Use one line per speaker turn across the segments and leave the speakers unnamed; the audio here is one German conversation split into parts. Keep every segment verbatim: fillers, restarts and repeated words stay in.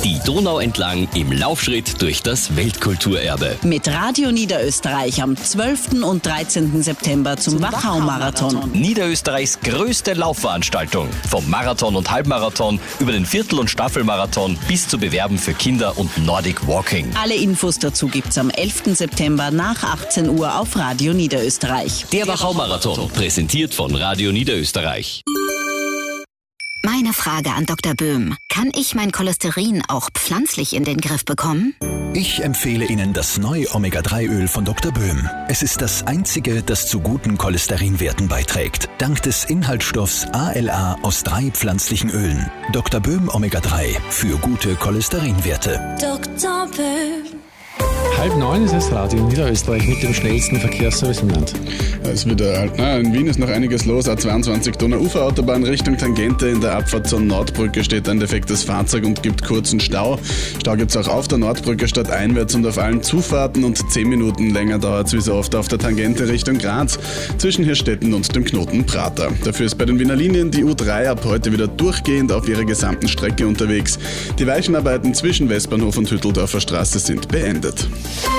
Die Donau entlang im Laufschritt durch das Weltkulturerbe.
Mit Radio Niederösterreich am zwölften und dreizehnten September zum, zum Wachau-Marathon.
Niederösterreichs größte Laufveranstaltung. Vom Marathon und Halbmarathon über den Viertel- und Staffelmarathon bis zu Bewerben für Kinder und Nordic Walking.
Alle Infos dazu gibt's am elften September nach achtzehn Uhr auf Radio Niederösterreich.
Der Wachau-Marathon, präsentiert von Radio Niederösterreich.
Meine Frage an Doktor Böhm. Kann ich mein Cholesterin auch pflanzlich in den Griff bekommen?
Ich empfehle Ihnen das neue Omega drei Öl von Doktor Böhm. Es ist das einzige, das zu guten Cholesterinwerten beiträgt. Dank des Inhaltsstoffs A L A aus drei pflanzlichen Ölen. Doktor Böhm Omega drei für gute Cholesterinwerte.
Doktor Böhm.
Halb neun ist es Radio Niederösterreich mit dem schnellsten Verkehrsservice im Land.
Es wird halt, na, in Wien ist noch einiges los. A zweiundzwanzig Donau-Ufer-Autobahn Richtung Tangente. In der Abfahrt zur Nordbrücke steht ein defektes Fahrzeug und gibt kurzen Stau. Stau gibt es auch auf der Nordbrücke stadteinwärts und auf allen Zufahrten. Und zehn Minuten länger dauert es wie so oft auf der Tangente Richtung Graz zwischen Hirstetten und dem Knoten Prater. Dafür ist bei den Wiener Linien die U drei ab heute wieder durchgehend auf ihrer gesamten Strecke unterwegs. Die Weichenarbeiten zwischen Westbahnhof und Hütteldorfer Straße sind beendet.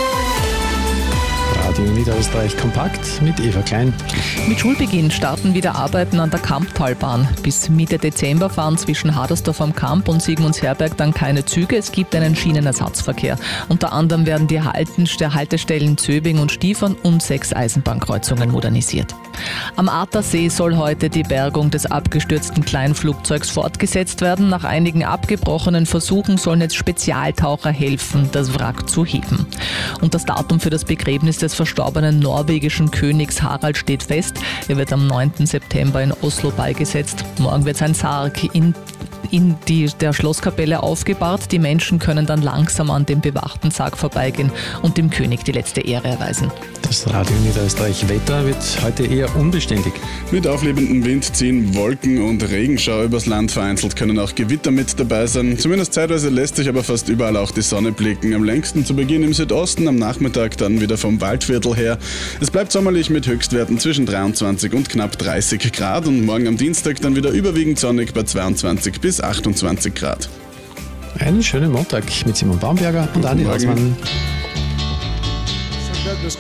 Radio Niederösterreich kompakt mit Eva Klein.
Mit Schulbeginn starten wieder Arbeiten an der Kamptalbahn. Bis Mitte Dezember fahren zwischen Hadersdorf am Kamp und Sigmundsherberg dann keine Züge. Es gibt einen Schienenersatzverkehr. Unter anderem werden die Haltestellen Zöbing und Stiefern und sechs Eisenbahnkreuzungen modernisiert. Am Attersee soll heute die Bergung des abgestürzten Kleinflugzeugs fortgesetzt werden. Nach einigen abgebrochenen Versuchen sollen jetzt Spezialtaucher helfen, das Wrack zu heben. Und das Datum für das Begräbnis des verstorbenen norwegischen Königs Harald steht fest. Er wird am neunten September in Oslo beigesetzt. Morgen wird sein Sarg in in die, der Schlosskapelle aufgebahrt. Die Menschen können dann langsam an dem bewachten Sarg vorbeigehen und dem König die letzte Ehre erweisen.
Das Radio Niederösterreich Wetter wird heute eher unbeständig.
Mit auflebendem Wind ziehen Wolken und Regenschau übers Land. Vereinzelt können auch Gewitter mit dabei sein. Zumindest zeitweise lässt sich aber fast überall auch die Sonne blicken. Am längsten zu Beginn im Südosten, am Nachmittag dann wieder vom Waldviertel her. Es bleibt sommerlich mit Höchstwerten zwischen dreiundzwanzig und knapp dreißig Grad und morgen am Dienstag dann wieder überwiegend sonnig bei zweiundzwanzig bis achtundzwanzig Grad.
Einen schönen Montag mit Simon Baumberger und Andi Hausmann.